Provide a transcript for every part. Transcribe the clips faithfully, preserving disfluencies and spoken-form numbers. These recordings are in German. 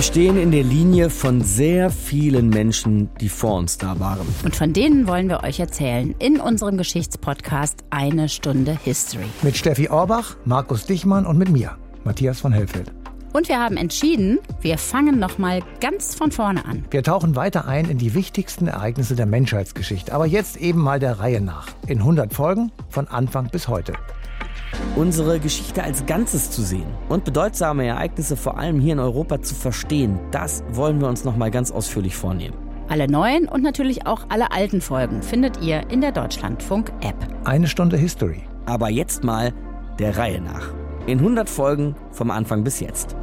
Wir stehen in der Linie von sehr vielen Menschen, die vor uns da waren. Und von denen wollen wir euch erzählen in unserem Geschichtspodcast Eine Stunde History. Mit Steffi Orbach, Markus Dichmann und mit mir, Matthias von Hellfeld. Und wir haben entschieden, wir fangen nochmal ganz von vorne an. Wir tauchen weiter ein in die wichtigsten Ereignisse der Menschheitsgeschichte. Aber jetzt eben mal der Reihe nach. In hundert Folgen, von Anfang bis heute. Unsere Geschichte als Ganzes zu sehen und bedeutsame Ereignisse vor allem hier in Europa zu verstehen, das wollen wir uns noch mal ganz ausführlich vornehmen. Alle neuen und natürlich auch alle alten Folgen findet ihr in der Deutschlandfunk-App. Eine Stunde History. Aber jetzt mal der Reihe nach. In hundert Folgen vom Anfang bis jetzt.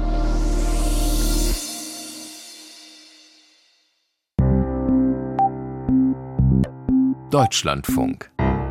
Deutschlandfunk.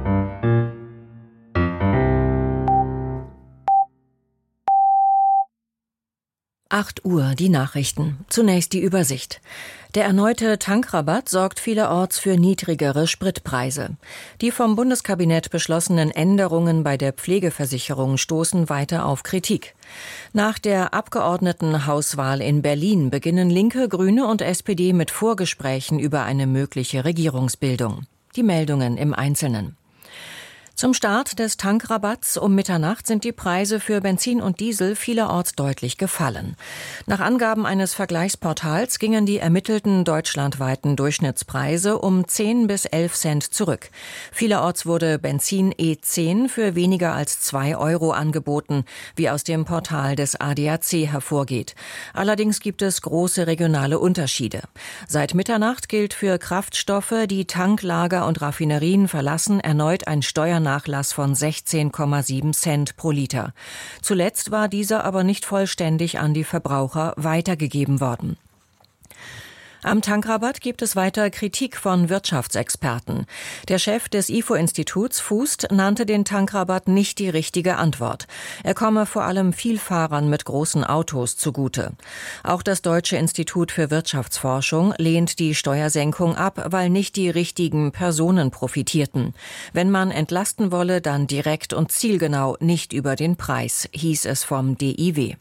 acht Uhr, die Nachrichten. Zunächst die Übersicht. Der erneute Tankrabatt sorgt vielerorts für niedrigere Spritpreise. Die vom Bundeskabinett beschlossenen Änderungen bei der Pflegeversicherung stoßen weiter auf Kritik. Nach der Abgeordnetenhauswahl in Berlin beginnen Linke, Grüne und S P D mit Vorgesprächen über eine mögliche Regierungsbildung. Die Meldungen im Einzelnen. Zum Start des Tankrabatts um Mitternacht sind die Preise für Benzin und Diesel vielerorts deutlich gefallen. Nach Angaben eines Vergleichsportals gingen die ermittelten deutschlandweiten Durchschnittspreise um zehn bis elf Cent zurück. Vielerorts wurde Benzin E zehn für weniger als zwei Euro angeboten, wie aus dem Portal des A D A C hervorgeht. Allerdings gibt es große regionale Unterschiede. Seit Mitternacht gilt für Kraftstoffe, die Tanklager und Raffinerien verlassen, erneut ein Steuernachlass von sechzehn Komma sieben Cent pro Liter. Zuletzt war dieser aber nicht vollständig an die Verbraucher weitergegeben worden. Am Tankrabatt gibt es weiter Kritik von Wirtschaftsexperten. Der Chef des I F O-Instituts, Fußt, nannte den Tankrabatt nicht die richtige Antwort. Er komme vor allem Vielfahrern mit großen Autos zugute. Auch das Deutsche Institut für Wirtschaftsforschung lehnt die Steuersenkung ab, weil nicht die richtigen Personen profitierten. Wenn man entlasten wolle, dann direkt und zielgenau, nicht über den Preis, hieß es vom D I W.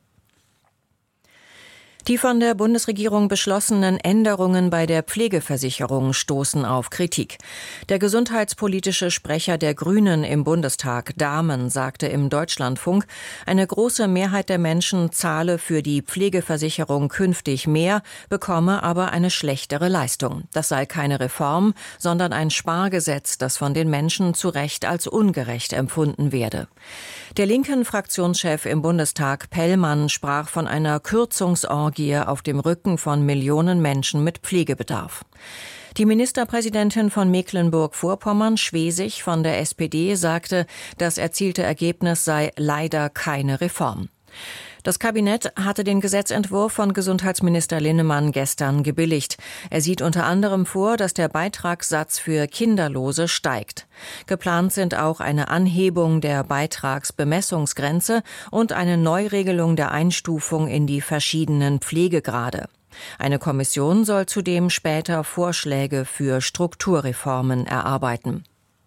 Die von der Bundesregierung beschlossenen Änderungen bei der Pflegeversicherung stoßen auf Kritik. Der gesundheitspolitische Sprecher der Grünen im Bundestag, Dahmen, sagte im Deutschlandfunk, eine große Mehrheit der Menschen zahle für die Pflegeversicherung künftig mehr, bekomme aber eine schlechtere Leistung. Das sei keine Reform, sondern ein Spargesetz, das von den Menschen zu Recht als ungerecht empfunden werde. Der linken Fraktionschef im Bundestag, Pellmann, sprach von einer Kürzungsorgie auf dem Rücken von Millionen Menschen mit Pflegebedarf. Die Ministerpräsidentin von Mecklenburg-Vorpommern, Schwesig von der S P D, sagte, das erzielte Ergebnis sei leider keine Reform. Das Kabinett hatte den Gesetzentwurf von Gesundheitsminister Linnemann gestern gebilligt. Er sieht unter anderem vor, dass der Beitragssatz für Kinderlose steigt. Geplant sind auch eine Anhebung der Beitragsbemessungsgrenze und eine Neuregelung der Einstufung in die verschiedenen Pflegegrade. Eine Kommission soll zudem später Vorschläge für Strukturreformen erarbeiten.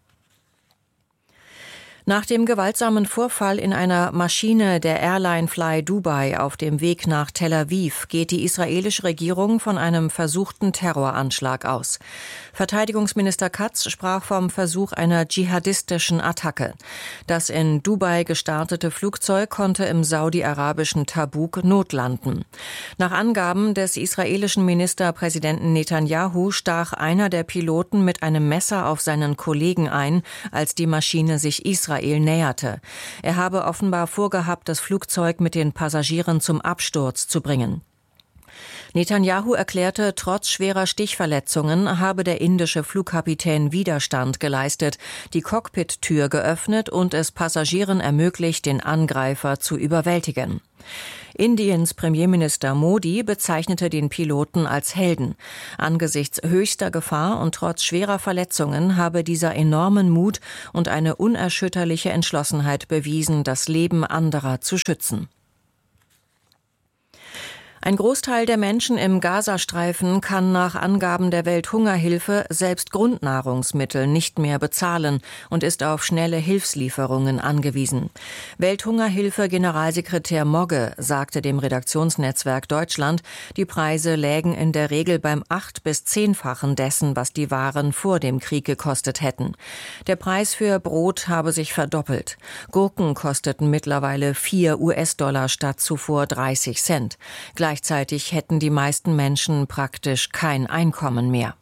Nach dem gewaltsamen Vorfall in einer Maschine der Airline Fly Dubai auf dem Weg nach Tel Aviv geht die israelische Regierung von einem versuchten Terroranschlag aus. Verteidigungsminister Katz sprach vom Versuch einer dschihadistischen Attacke. Das in Dubai gestartete Flugzeug konnte im saudi-arabischen Tabuk notlanden. Nach Angaben des israelischen Ministerpräsidenten Netanyahu stach einer der Piloten mit einem Messer auf seinen Kollegen ein, als die Maschine sich Israel näherte. Er habe offenbar vorgehabt, das Flugzeug mit den Passagieren zum Absturz zu bringen. Netanyahu erklärte, trotz schwerer Stichverletzungen habe der indische Flugkapitän Widerstand geleistet, die Cockpit-Tür geöffnet und es Passagieren ermöglicht, den Angreifer zu überwältigen. Indiens Premierminister Modi bezeichnete den Piloten als Helden. Angesichts höchster Gefahr und trotz schwerer Verletzungen habe dieser enormen Mut und eine unerschütterliche Entschlossenheit bewiesen, das Leben anderer zu schützen. Ein Großteil der Menschen im Gazastreifen kann nach Angaben der Welthungerhilfe selbst Grundnahrungsmittel nicht mehr bezahlen und ist auf schnelle Hilfslieferungen angewiesen. Welthungerhilfe-Generalsekretär Mogge sagte dem Redaktionsnetzwerk Deutschland, die Preise lägen in der Regel beim acht- bis zehnfachen dessen, was die Waren vor dem Krieg gekostet hätten. Der Preis für Brot habe sich verdoppelt. Gurken kosteten mittlerweile vier US-Dollar statt zuvor dreißig Cent. Gleichzeitig hätten die meisten Menschen praktisch kein Einkommen mehr.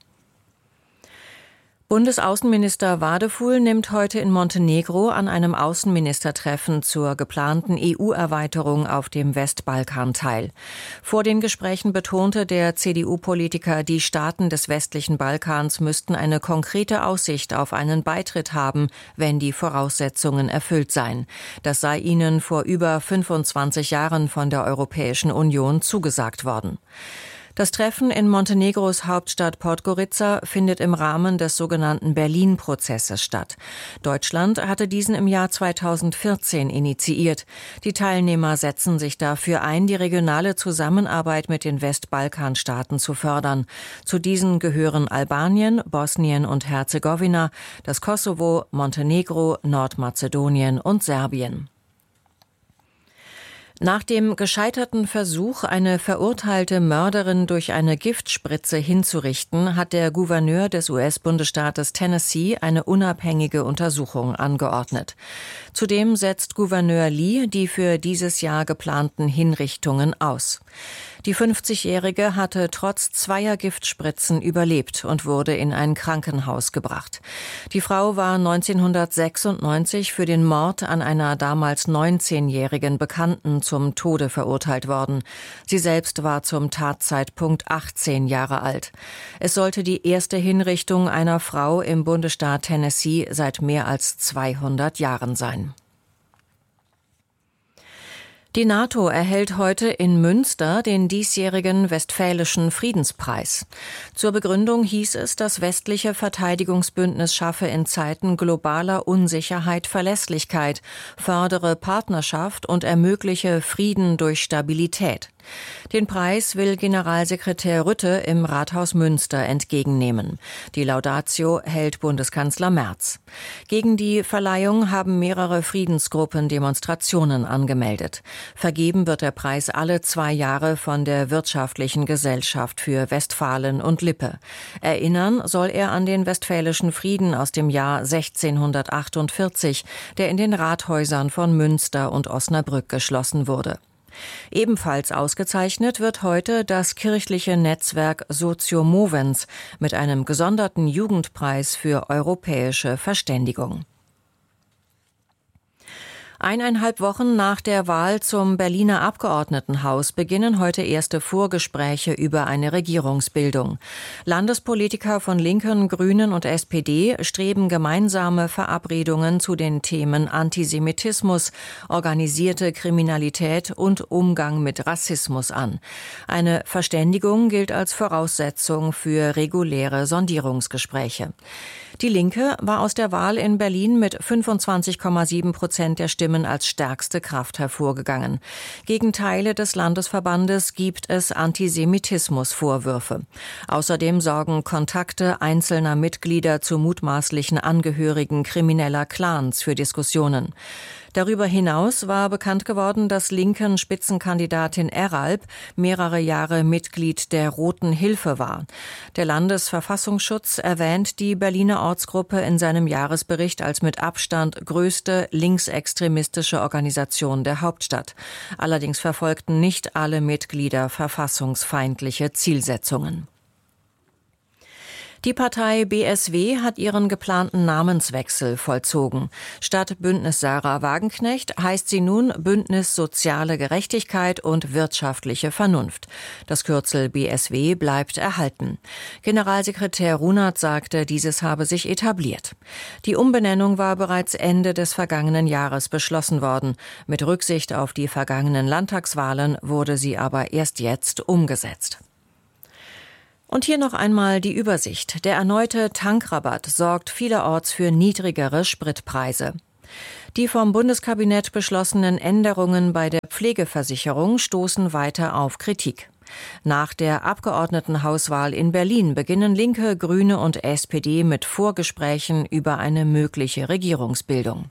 Bundesaußenminister Wadefuhl nimmt heute in Montenegro an einem Außenministertreffen zur geplanten E U-Erweiterung auf dem Westbalkan teil. Vor den Gesprächen betonte der C D U-Politiker, die Staaten des westlichen Balkans müssten eine konkrete Aussicht auf einen Beitritt haben, wenn die Voraussetzungen erfüllt seien. Das sei ihnen vor über fünfundzwanzig Jahren von der Europäischen Union zugesagt worden. Das Treffen in Montenegros Hauptstadt Podgorica findet im Rahmen des sogenannten Berlin-Prozesses statt. Deutschland hatte diesen im Jahr zweitausendvierzehn initiiert. Die Teilnehmer setzen sich dafür ein, die regionale Zusammenarbeit mit den Westbalkanstaaten zu fördern. Zu diesen gehören Albanien, Bosnien und Herzegowina, das Kosovo, Montenegro, Nordmazedonien und Serbien. Nach dem gescheiterten Versuch, eine verurteilte Mörderin durch eine Giftspritze hinzurichten, hat der Gouverneur des U S-Bundesstaates Tennessee eine unabhängige Untersuchung angeordnet. Zudem setzt Gouverneur Lee die für dieses Jahr geplanten Hinrichtungen aus. Die fünfzigjährige hatte trotz zweier Giftspritzen überlebt und wurde in ein Krankenhaus gebracht. Die Frau war neunzehnhundertsechsundneunzig für den Mord an einer damals neunzehnjährigen Bekannten zum Tode verurteilt worden. Sie selbst war zum Tatzeitpunkt achtzehn Jahre alt. Es sollte die erste Hinrichtung einer Frau im Bundesstaat Tennessee seit mehr als zweihundert Jahren sein. Die NATO erhält heute in Münster den diesjährigen Westfälischen Friedenspreis. Zur Begründung hieß es, das westliche Verteidigungsbündnis schaffe in Zeiten globaler Unsicherheit Verlässlichkeit, fördere Partnerschaft und ermögliche Frieden durch Stabilität. Den Preis will Generalsekretär Rutte im Rathaus Münster entgegennehmen. Die Laudatio hält Bundeskanzler Merz. Gegen die Verleihung haben mehrere Friedensgruppen Demonstrationen angemeldet. Vergeben wird der Preis alle zwei Jahre von der Wirtschaftlichen Gesellschaft für Westfalen und Lippe. Erinnern soll er an den Westfälischen Frieden aus dem Jahr sechzehnhundertachtundvierzig, der in den Rathäusern von Münster und Osnabrück geschlossen wurde. Ebenfalls ausgezeichnet wird heute das kirchliche Netzwerk Socio Movens mit einem gesonderten Jugendpreis für europäische Verständigung. Eineinhalb Wochen nach der Wahl zum Berliner Abgeordnetenhaus beginnen heute erste Vorgespräche über eine Regierungsbildung. Landespolitiker von Linken, Grünen und S P D streben gemeinsame Verabredungen zu den Themen Antisemitismus, organisierte Kriminalität und Umgang mit Rassismus an. Eine Verständigung gilt als Voraussetzung für reguläre Sondierungsgespräche. Die Linke war aus der Wahl in Berlin mit fünfundzwanzig Komma sieben Prozent der Stimmen als stärkste Kraft hervorgegangen. Gegen Teile des Landesverbandes gibt es Antisemitismusvorwürfe. Außerdem sorgen Kontakte einzelner Mitglieder zu mutmaßlichen Angehörigen krimineller Clans für Diskussionen. Darüber hinaus war bekannt geworden, dass linken Spitzenkandidatin Eralb mehrere Jahre Mitglied der Roten Hilfe war. Der Landesverfassungsschutz erwähnt die Berliner Ortsgruppe in seinem Jahresbericht als mit Abstand größte linksextremistische Organisation der Hauptstadt. Allerdings verfolgten nicht alle Mitglieder verfassungsfeindliche Zielsetzungen. Die Partei B S W hat ihren geplanten Namenswechsel vollzogen. Statt Bündnis Sarah Wagenknecht heißt sie nun Bündnis Soziale Gerechtigkeit und wirtschaftliche Vernunft. Das Kürzel B S W bleibt erhalten. Generalsekretär Runert sagte, dieses habe sich etabliert. Die Umbenennung war bereits Ende des vergangenen Jahres beschlossen worden. Mit Rücksicht auf die vergangenen Landtagswahlen wurde sie aber erst jetzt umgesetzt. Und hier noch einmal die Übersicht. Der erneute Tankrabatt sorgt vielerorts für niedrigere Spritpreise. Die vom Bundeskabinett beschlossenen Änderungen bei der Pflegeversicherung stoßen weiter auf Kritik. Nach der Abgeordnetenhauswahl in Berlin beginnen Linke, Grüne und S P D mit Vorgesprächen über eine mögliche Regierungsbildung.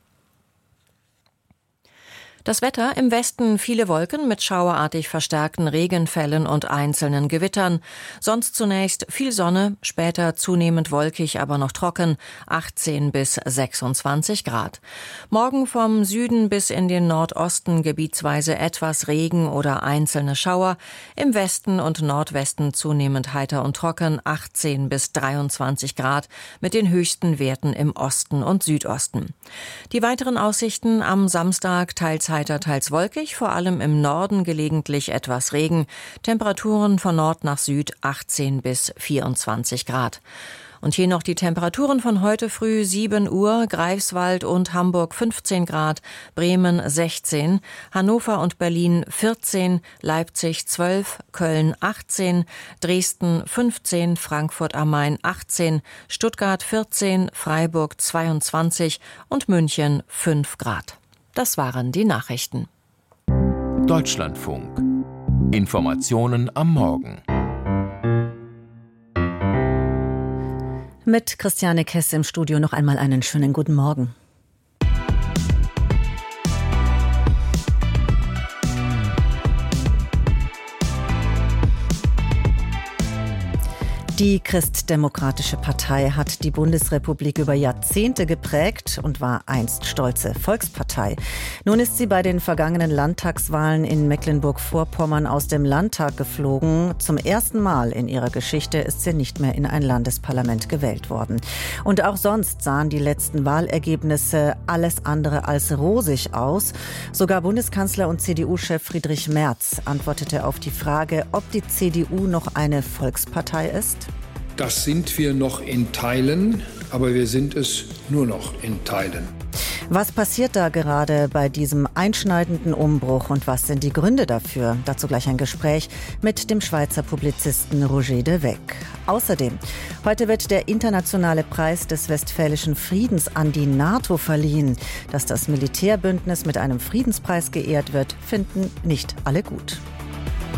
Das Wetter: im Westen viele Wolken mit schauerartig verstärkten Regenfällen und einzelnen Gewittern. Sonst zunächst viel Sonne, später zunehmend wolkig, aber noch trocken, achtzehn bis sechsundzwanzig Grad. Morgen vom Süden bis in den Nordosten gebietsweise etwas Regen oder einzelne Schauer. Im Westen und Nordwesten zunehmend heiter und trocken, achtzehn bis dreiundzwanzig Grad, mit den höchsten Werten im Osten und Südosten. Die weiteren Aussichten: am Samstag teils heiter, teils wolkig, vor allem im Norden gelegentlich etwas Regen. Temperaturen von Nord nach Süd achtzehn bis vierundzwanzig Grad. Und hier noch die Temperaturen von heute früh: sieben Uhr, Greifswald und Hamburg fünfzehn Grad, Bremen sechzehn, Hannover und Berlin vierzehn, Leipzig zwölf, Köln achtzehn, Dresden fünfzehn, Frankfurt am Main achtzehn, Stuttgart vierzehn, Freiburg zweiundzwanzig und München fünf Grad. Das waren die Nachrichten. Deutschlandfunk. Informationen am Morgen. Mit Christiane Kess im Studio noch einmal einen schönen guten Morgen. Die Christdemokratische Partei hat die Bundesrepublik über Jahrzehnte geprägt und war einst stolze Volkspartei. Nun ist sie bei den vergangenen Landtagswahlen in Mecklenburg-Vorpommern aus dem Landtag geflogen. Zum ersten Mal in ihrer Geschichte ist sie nicht mehr in ein Landesparlament gewählt worden. Und auch sonst sahen die letzten Wahlergebnisse alles andere als rosig aus. Sogar Bundeskanzler und C D U-Chef Friedrich Merz antwortete auf die Frage, ob die C D U noch eine Volkspartei ist. Das sind wir noch in Teilen, aber wir sind es nur noch in Teilen. Was passiert da gerade bei diesem einschneidenden Umbruch und was sind die Gründe dafür? Dazu gleich ein Gespräch mit dem Schweizer Publizisten Roger de Weck. Außerdem, heute wird der internationale Preis des Westfälischen Friedens an die NATO verliehen. Dass das Militärbündnis mit einem Friedenspreis geehrt wird, finden nicht alle gut.